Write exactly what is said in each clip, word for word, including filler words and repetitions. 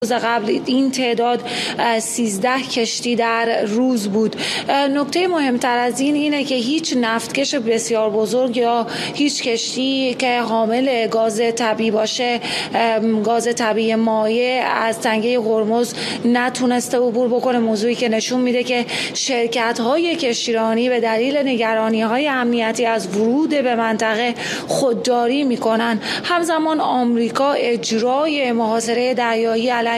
روز قبل این تعداد سیزده کشتی در روز بود. نکته مهمتر از این اینه که هیچ نفتکش بسیار بزرگ یا هیچ کشتی که حامل گاز طبیعی باشه، گاز طبیعی مایع، از تنگه هرمز نتونسته عبور بکنه، موضوعی که نشون میده که شرکت‌های کشتیرانی به دلیل نگرانی‌های امنیتی از ورود به منطقه خودداری میکنن. همزمان آمریکا اجرای محاصره دریایی علیه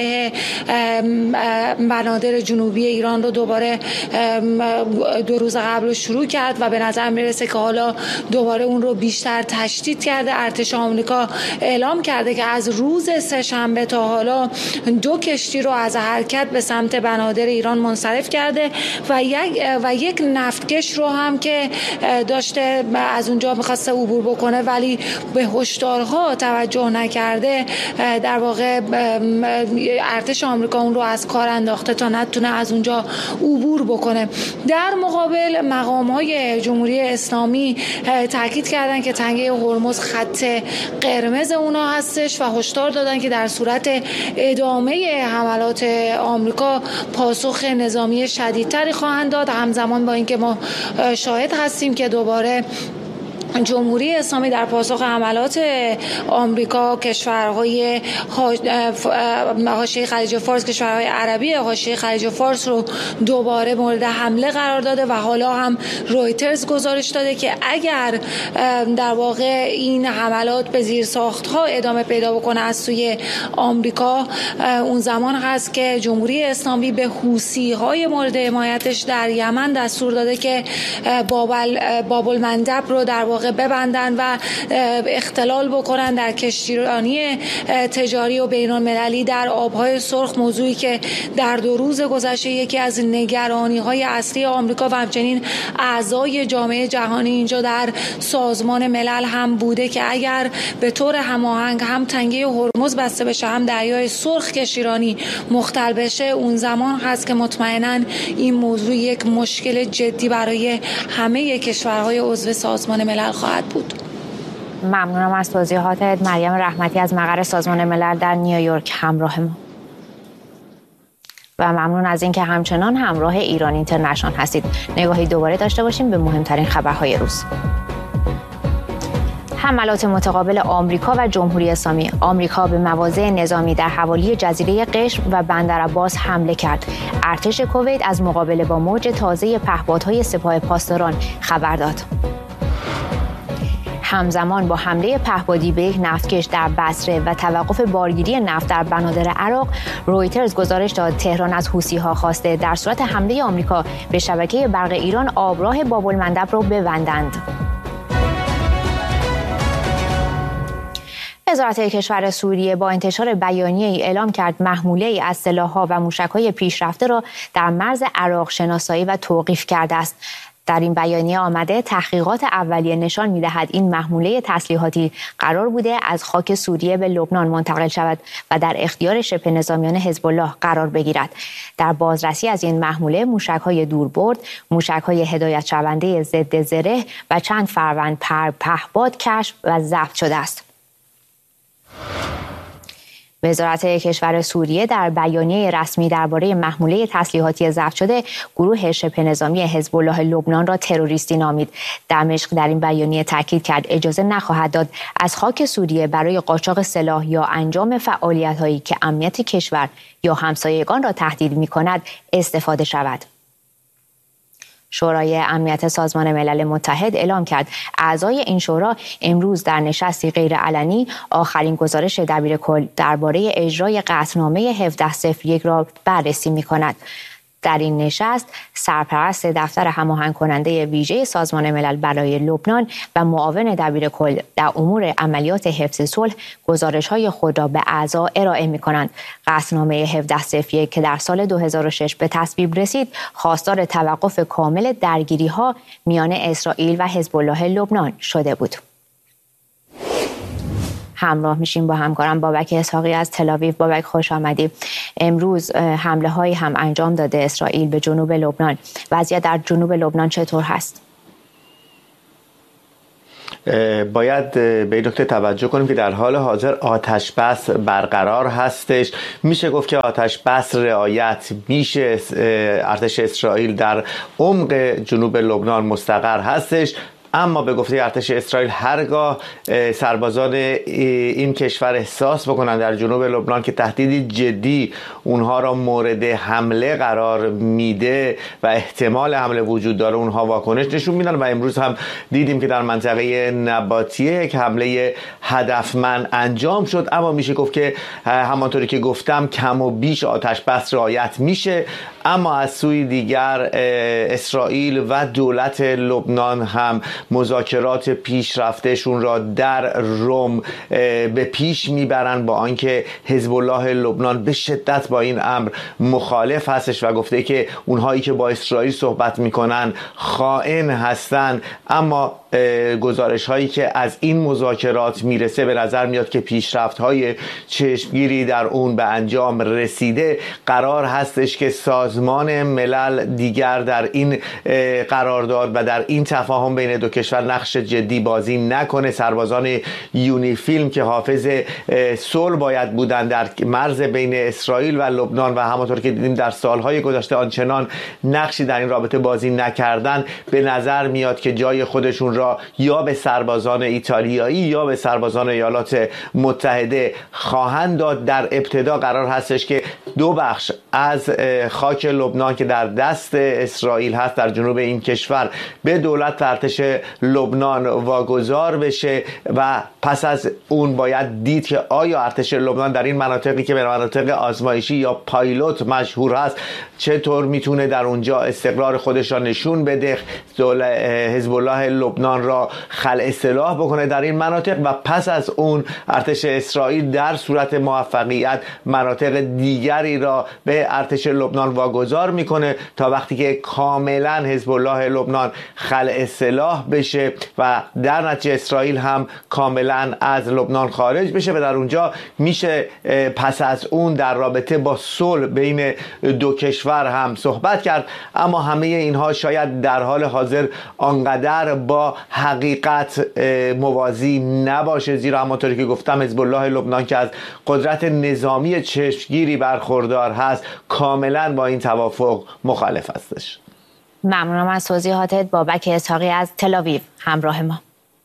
بنادر جنوبی ایران رو دوباره دو روز قبل شروع کرد و به نظر میرسه که حالا دوباره اون رو بیشتر تشدید کرده. ارتش آمریکا اعلام کرده که از روز سه‌شنبه تا حالا دو کشتی رو از حرکت به سمت بنادر ایران منصرف کرده و یک و یک نفتکش رو هم که داشته از اونجا می‌خواسته عبور بکنه ولی به هشدارها توجه نکرده، در واقع ارتش آمریکا اون رو از کار انداخته تا نتونه از اونجا عبور بکنه. در مقابل مقام‌های جمهوری اسلامی تاکید کردن که تنگه هرمز خط قرمز اونا هستش و هشدار دادن که در صورت ادامه حملات آمریکا پاسخ نظامی شدیدتری خواهند داد. همزمان با اینکه ما شاهد هستیم که دوباره جمهوری اسلامی در پاسخ حملات آمریکا کشورهای حاشیه خلیج فارس، کشورهای عربی حاشیه خلیج فارس رو دوباره مورد حمله قرار داده و حالا هم رویترز گزارش داده که اگر در واقع این حملات به زیرساخت‌ها ادامه پیدا بکنه از سوی آمریکا، اون زمان هست که جمهوری اسلامی به حوثی‌های مورد حمایتش در یمن دستور داده که بابل باب المندب رو در واقع ببندن و اختلال بکنن در کشتیرانی تجاری و بین‌المللی در آبهای سرخ، موضوعی که در دو روز گذشته یکی از نگرانی‌های اصلی آمریکا و همچنین اعضای جامعه جهانی اینجا در سازمان ملل هم بوده که اگر به طور هماهنگ هم تنگه هرمز بسته بشه هم دریای سرخ کشتیرانی مختل بشه، اون زمان هست که مطمئناً این موضوع یک مشکل جدی برای همه کشورهای عضو سازمان ملل خواهد بود. ممنونم از توضیحاتت. مریم رحمتی از مقر سازمان ملل در نیویورک همراه ما و ممنون از اینکه همچنان همراه ایران اینترنشنال هستید. نگاهی دوباره داشته باشیم به مهمترین خبرهای روز. حملات متقابل آمریکا و جمهوری اسلامی. آمریکا به مواضع نظامی در حوالی جزیره قشم و بندرعباس حمله کرد. ارتش کویت از مقابله با موج تازه پهپادهای سپاه پاسداران خبر داد. همزمان با حمله پهپادی به یک نفتکش در بصره و توقف بارگیری نفت در بنادر عراق، رویترز گزارش داد تهران از حوثی‌ها خواسته در صورت حمله آمریکا به شبکه برق ایران آبراه باب المندب را ببندند. وزارت کشور سوریه با انتشار بیانیه‌ای اعلام کرد محموله‌ای از سلاح‌ها و موشک‌های پیشرفته را در مرز عراق شناسایی و توقیف کرده است. در این بیانیه آمده تحقیقات اولیه نشان می‌دهد این محموله تسلیحاتی قرار بوده از خاک سوریه به لبنان منتقل شود و در اختیار شبه نظامیان حزب الله قرار بگیرد. در بازرسی از این محموله موشک‌های دوربرد، موشک‌های هدایت شونده ضد زره و چند فروند پر پهپاد کشف و ضبط شده است. وزارت کشور سوریه در بیانیه رسمی درباره محموله تسلیحاتی ضبط شده گروه شبه نظامی حزب الله لبنان را تروریستی نامید. دمشق در این بیانیه تاکید کرد اجازه نخواهد داد از خاک سوریه برای قاچاق سلاح یا انجام فعالیت‌هایی که امنیت کشور یا همسایگان را تهدید می‌کند استفاده شود. شورای امنیت سازمان ملل متحد اعلام کرد اعضای این شورا امروز در نشستی غیرعلنی آخرین گزارش دبیرکل درباره اجرای قطعنامه هفده صفر یک را بررسی می‌کند. در این نشست سرپرست دفتر هماهنگ کننده ویژه سازمان ملل برای لبنان و معاون دبیرکل در امور عملیات حفظ صلح گزارش‌های خود را به اعضا ارائه می‌کنند. قطعنامه هفده صفر یک که در سال دو هزار و شش به تصویب رسید، خواستار توقف کامل درگیری‌ها میان اسرائیل و حزب الله لبنان شده بود. همراه میشیم با همکارم بابک اسحاقی از تل‌آویو. بابک خوش آمدی. امروز حمله هایی هم انجام داده اسرائیل به جنوب لبنان. وضعیت در جنوب لبنان چطور هست؟ باید به این نکته توجه کنیم که در حال حاضر آتش بس برقرار هستش. میشه گفت که آتش بس رعایت میشه. ارتش اسرائیل در عمق جنوب لبنان مستقر هستش، اما به گفته ارتش اسرائیل هرگاه سربازان این کشور احساس بکنن در جنوب لبنان که تهدیدی جدی اونها را مورد حمله قرار میده و احتمال حمله وجود داره، اونها واکنش نشون میدن. و امروز هم دیدیم که در منطقه نباتیه یک حمله هدفمند انجام شد، اما میشه گفت که همانطوری که گفتم کم و بیش آتش بس رعایت میشه. اما از سوی دیگر اسرائیل و دولت لبنان هم مذاکرات پیشرفتهشون را در روم به پیش میبرن، با آنکه حزب الله لبنان به شدت با این امر مخالف هستش و گفته که اونهایی که با اسرائیل صحبت میکنن خائن هستن. اما گزارش هایی که از این مذاکرات میرسه به نظر میاد که پیشرفت های چشمگیری در اون به انجام رسیده. قرار هستش که سازمان ملل دیگر در این قرارداد و در این تفاهم بین دو کشور نقش جدی بازی نکنه. سربازان یونیفیلم که حافظ صلح باید بودن در مرز بین اسرائیل و لبنان و همونطور که دیدیم در سالهای گذشته آنچنان نقشی در این رابطه بازی نکردن، به نظر میاد که جای خودشون را یا به سربازان ایتالیایی یا به سربازان ایالات متحده خواهند داد. در ابتدا قرار هستش که دو بخش از خاک لبنان که در دست اسرائیل هست در جنوب این کشور به دولت ارتش لبنان واگذار بشه و پس از اون باید دید که آیا ارتش لبنان در این مناطقی که به مناطق آزمایشی یا پایلوت مشهور هست چطور میتونه در اونجا استقرار خودش را نشون بده، حزب الله لبنان را خلع سلاح بکنه در این مناطق و پس از اون ارتش اسرائیل در صورت موفقیت مناطق دیگری را به ارتش لبنان واگذار میکنه تا وقتی که کاملا حزب الله لبنان خلع سلاح بشه و در نتیجه اسرائیل هم کاملا از لبنان خارج بشه و در اونجا میشه پس از اون در رابطه با صلح بین دو کشور هم صحبت کرد. اما همه اینها شاید در حال حاضر آنقدر با حقیقت موازی نباشه، زیرا همونطوری که گفتم حزب الله لبنان که از قدرت نظامی چشمگیری برخوردار هست کاملا با این توافق مخالف هستش. ممنونم از توضیحاتت. بابک اسحاقی از تل‌آویو همراه ما.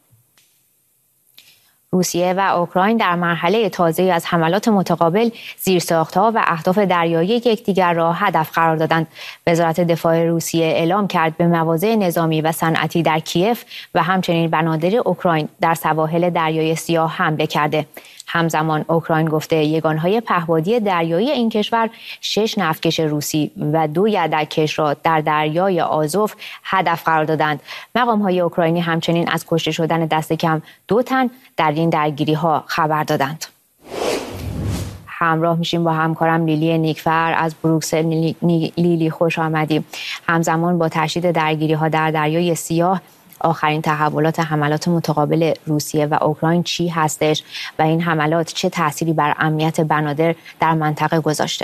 روسیه و اوکراین در مرحله تازه‌ای از حملات متقابل زیرساخت‌ها و اهداف دریایی یکدیگر را هدف قرار دادند. وزارت دفاع روسیه اعلام کرد به مواضع نظامی و صنعتی در کیف و همچنین بنادر اوکراین در سواحل دریای سیاه حمله کرده. همزمان اوکراین گفته یگانهای پهپادی دریایی این کشور شش نفتکش روسی و دو یدک‌کش را در دریای آزوف هدف قرار دادند. مقام‌های اوکراینی همچنین از کشته شدن دست کم دو تن در این درگیری‌ها خبر دادند. همراه میشیم با همکارم لیلی نیکفر از بروکسل. لیلی خوش آمدی. همزمان با تشدید درگیری‌ها در دریای سیاه، آخرین تحولات حملات متقابل روسیه و اوکراین چی هستش و این حملات چه تأثیری بر امنیت بنادر در منطقه گذاشته؟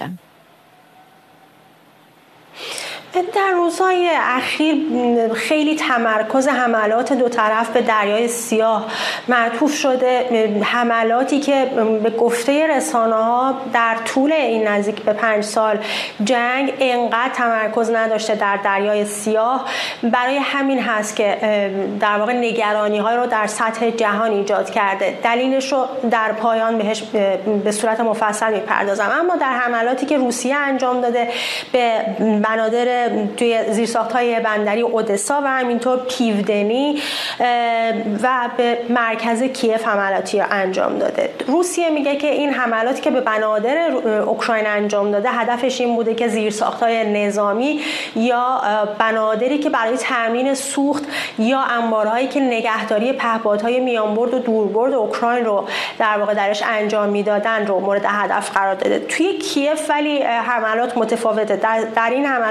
در روزهای اخیر خیلی تمرکز حملات دو طرف به دریای سیاه معطوف شده. حملاتی که به گفته رسانه‌ها در طول این نزدیک به پنج سال جنگ انقدر تمرکز نداشته در دریای سیاه. برای همین هست که در واقع نگرانی‌ها رو در سطح جهان ایجاد کرده. دلیلش رو در پایان بهش به صورت مفصل میپردازم. اما در حملاتی که روسیه انجام داده به بنادر توی زیرساخت‌های بندری اودسا و همینطور پیودنی و به مرکز کیف حملاتی انجام داده. روسیه میگه که این حملاتی که به بنادر اوکراین انجام داده هدفش این بوده که زیرساخت‌های نظامی یا بنادری که برای تامین سوخت یا انبارهایی که نگهداری پهپادهای میانبرد و دوربرد اوکراین رو در واقع درش انجام میدادن رو مورد هدف قرار داده. توی کیف ولی حملات متفاوته. در, در این حملات دست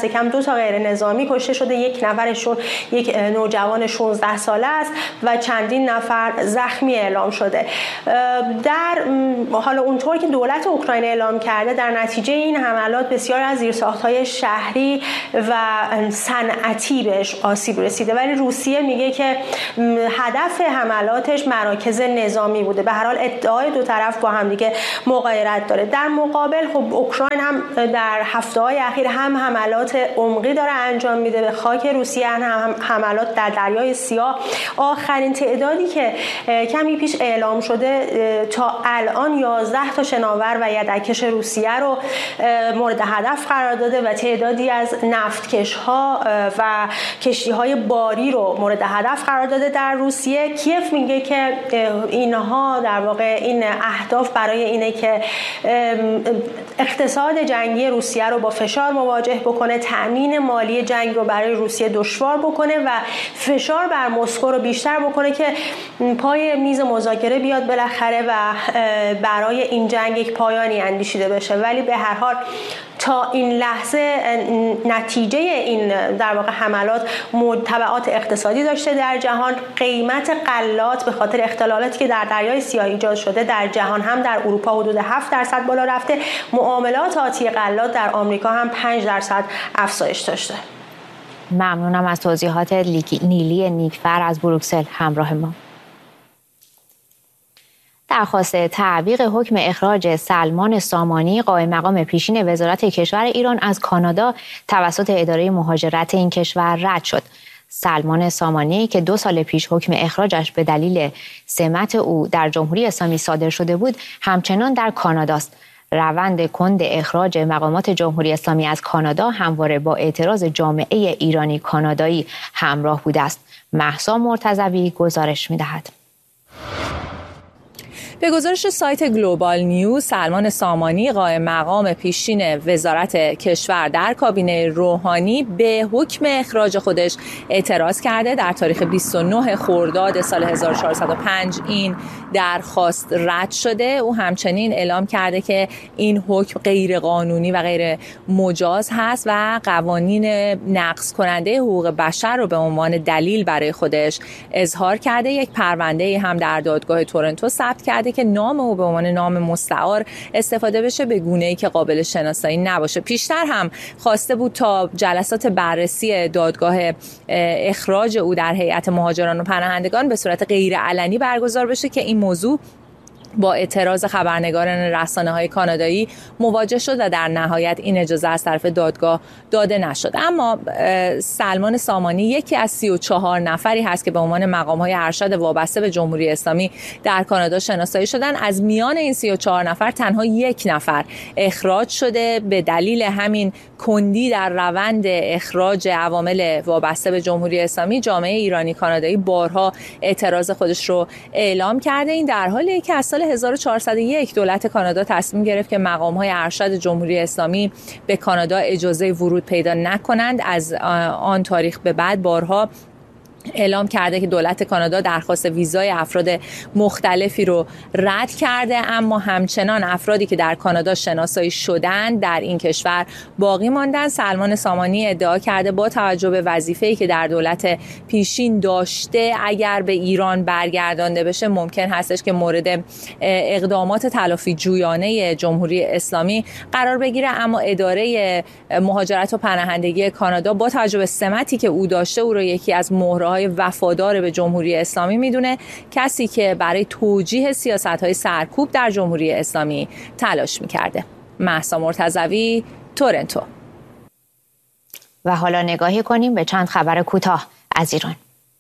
کم دو تا غیر نظامی کشته شده، یک نفرشون یک نوجوان شانزده ساله است و چندین نفر زخمی اعلام شده. در حالا اونطور که دولت اوکراین اعلام کرده در نتیجه این حملات بسیار از زیرساخت‌های شهری و صنعتی بهش آسیب رسیده، ولی روسیه میگه که هدف حملاتش مراکز نظامی بوده. به هر حال ادعای دو طرف با هم دیگه مغایرت داره. در مقابل خب اوکراین هم در هفته‌های اخیر هم حملات عمقی داره انجام میده به خاک روسیه، هم حملات در دریای سیاه. آخرین تعدادی که کمی پیش اعلام شده تا الان یازده تا شناور و یدککش روسیه رو مورد هدف قرار داده و تعدادی از نفتکش‌ها و کشتی‌های باری رو مورد هدف قرار داده در روسیه. کیف میگه که اینها در واقع این اهداف برای اینه که اقتصاد جنگی روسیه رو با فشار مواجه بکنه، تأمین مالی جنگ رو برای روسیه دشوار بکنه و فشار بر مسکو رو بیشتر بکنه که پای میز مذاکره بیاد بالاخره و برای این جنگ یک پایانی اندیشیده بشه. ولی به هر حال تا این لحظه نتیجه این در واقع حملات تبعات اقتصادی داشته در جهان. قیمت غلات به خاطر اختلالاتی که در دریای سیاه ایجاد شده در جهان هم در اروپا حدود هفت درصد بالا رفته. معاملات آتی غلات در آمریکا هم پنج درصد افزایش داشته. ممنونم از توضیحات نیلی نیکفر از بروکسل همراه ما. درخواست تعویق حکم اخراج سلمان سامانی قائم مقام پیشین وزارت کشور ایران از کانادا توسط اداره مهاجرت این کشور رد شد. سلمان سامانی که دو سال پیش حکم اخراجش به دلیل سمت او در جمهوری اسلامی صادر شده بود همچنان در کاناداست. روند کند اخراج مقامات جمهوری اسلامی از کانادا همواره با اعتراض جامعه ایرانی کانادایی همراه بوده است. مهسا مرتضوی گزارش می‌دهد. به گزارش سایت گلوبال نیوز، سلمان سامانی قائم مقام پیشین وزارت کشور در کابینه روحانی به حکم اخراج خودش اعتراض کرده. در تاریخ بیست و نه خرداد سال هزار و چهارصد و پنج این درخواست رد شده. او همچنین اعلام کرده که این حکم غیر قانونی و غیر مجاز هست و قوانین نقض کننده حقوق بشر رو به عنوان دلیل برای خودش اظهار کرده. یک پرونده هم در دادگاه تورنتو ثبت کرده که نام او به عنوان نام مستعار استفاده بشه به گونه‌ای که قابل شناسایی نباشه. پیشتر هم خواسته بود تا جلسات بررسی دادگاه اخراج او در هیئت مهاجران و پناهندگان به صورت غیر علنی برگزار بشه که این موضوع با اعتراض خبرنگاران رسانه‌های کانادایی مواجه شد و در نهایت این اجازه از طرف دادگاه داده نشد. اما سلمان سامانی یکی از سی و چهار نفری هست که به عنوان مقام‌های ارشد وابسته به جمهوری اسلامی در کانادا شناسایی شدن. از میان این سی و چهار نفر تنها یک نفر اخراج شده. به دلیل همین کندی در روند اخراج عوامل وابسته به جمهوری اسلامی، جامعه ایرانی کانادایی بارها اعتراض خودش رو اعلام کرده. این در حالیه که از سال هزار و چهارصد و یک دولت کانادا تصمیم گرفت که مقام‌های ارشد جمهوری اسلامی به کانادا اجازه ورود پیدا نکنند. از آن تاریخ به بعد بارها اعلام کرده که دولت کانادا درخواست ویزای افراد مختلفی رو رد کرده، اما همچنان افرادی که در کانادا شناسایی شدن در این کشور باقی ماندن. سلمان سامانی ادعا کرده با توجه به وظیفه‌ای که در دولت پیشین داشته اگر به ایران برگردانده بشه ممکن هستش که مورد اقدامات تلافی جویانه جمهوری اسلامی قرار بگیره. اما اداره مهاجرت و پناهندگی کانادا با توجه به سمتی که او داشته او رو یکی از مهره‌های وفادار به جمهوری اسلامی میدونه، کسی که برای توجیه سیاست‌های سرکوب در جمهوری اسلامی تلاش میکرده. مهسا مرتضوی، تورنتو. و حالا نگاهی کنیم به چند خبر کوتاه از ایران.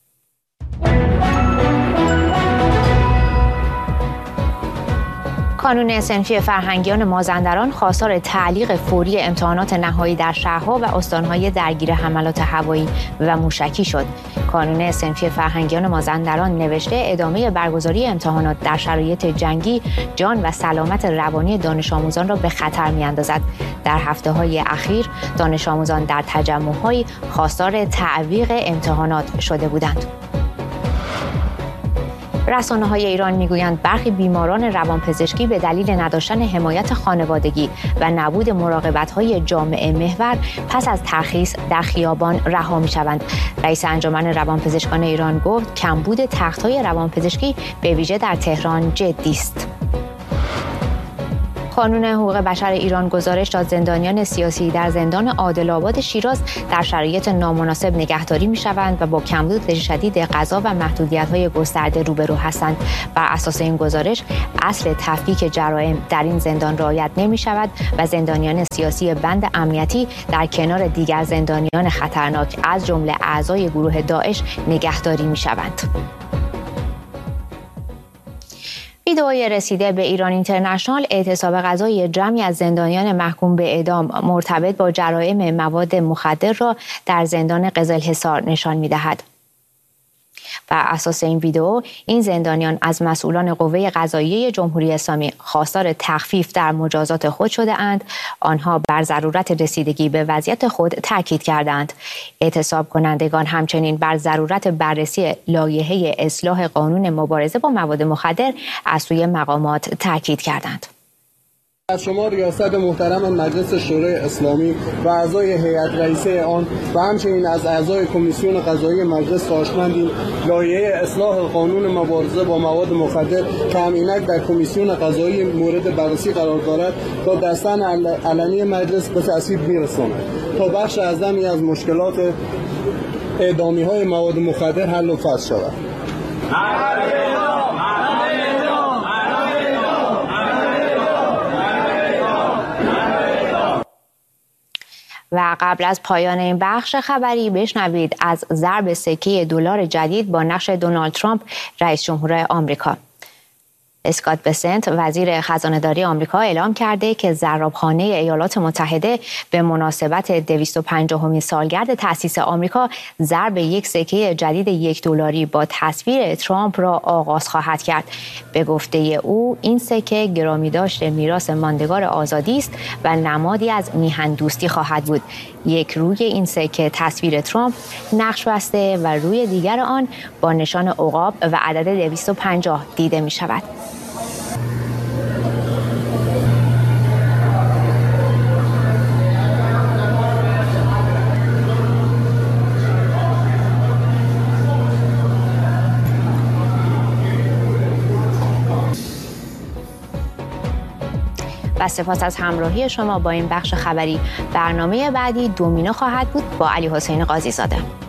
کانون صنفی فرهنگیان مازندران خواستار تعلیق فوری امتحانات نهایی در شهرها و استانهای درگیر حملات هوایی و موشکی شد. کانون صنفی فرهنگیان مازندران نوشته ادامه برگزاری امتحانات در شرایط جنگی جان و سلامت روانی دانش آموزان را به خطر می‌اندازد. در هفته‌های اخیر دانش آموزان در تجمع‌های خواستار تعویق امتحانات شده بودند. رسانه‌های ایران میگویند برخی بیماران روانپزشکی به دلیل نداشتن حمایت خانوادگی و نبود مراقبت‌های جامعه محور پس از ترخیص در خیابان رها می‌شوند. رئیس انجمن روانپزشکان ایران گفت کمبود تخت‌های روانپزشکی به ویژه در تهران جدی است. قانون حقوق بشر ایران گزارش داد زندانیان سیاسی در زندان عادل‌آباد شیراز در شرایط نامناسب نگهداری می‌شوند و با کمبود شدید غذا و محدودیت‌های گسترده روبرو هستند. بر اساس این گزارش اصل تفکیک جرائم در این زندان رعایت نمی‌شود و زندانیان سیاسی بند امنیتی در کنار دیگر زندانیان خطرناک از جمله اعضای گروه داعش نگهداری می‌شوند. ویدئوی رسیده به ایران اینترنشنال اعتصاب غذایی جمعی از زندانیان محکوم به اعدام مرتبط با جرائم مواد مخدر را در زندان قزلحصار نشان می‌دهد. بر اساس این ویدئو این زندانیان از مسئولان قوه قضاییه جمهوری اسلامی خواستار تخفیف در مجازات خود شده اند. آنها بر ضرورت رسیدگی به وضعیت خود تاکید کردند. اعتصاب کنندگان همچنین بر ضرورت بررسی لایحه اصلاح قانون مبارزه با مواد مخدر از سوی مقامات تاکید کردند. از شما ریاست محترم مجلس شورای اسلامی و اعضای هیئت رئیسه آن و همچنین از اعضای کمیسیون قضایی مجلس خواهش مندیم لایحه اصلاح قانون مبارزه با مواد مخدر که همینک در کمیسیون قضایی مورد بررسی قرار دارد تا دستان علنی مجلس به تصویب میرساند تا بخش اعظمی از مشکلات اعدامی های مواد مخدر حل و فصل شود. و قبل از پایان این بخش خبری بشنوید از ضرب سکه دلار جدید با نقش دونالد ترامپ رئیس جمهور آمریکا. اسکات بسنت وزیر خزانه‌داری آمریکا اعلام کرده که زرابخانه ایالات متحده به مناسبت دویست و پنجاهمین سالگرد تأسیس آمریکا ضرب یک سکه جدید یک دلاری با تصویر ترامپ را آغاز خواهد کرد. به گفته او این سکه گرامی داشته میراث ماندگار آزادی است و نمادی از میهن دوستی خواهد بود. یک روی این سکه تصویر ترامپ نقش بسته و روی دیگر آن با نشان عقاب و عدد دویست و پنجاه دیده می شود. و سپاس از همراهی شما با این بخش خبری. برنامه بعدی دومینو خواهد بود با علی حسین قاضی زاده.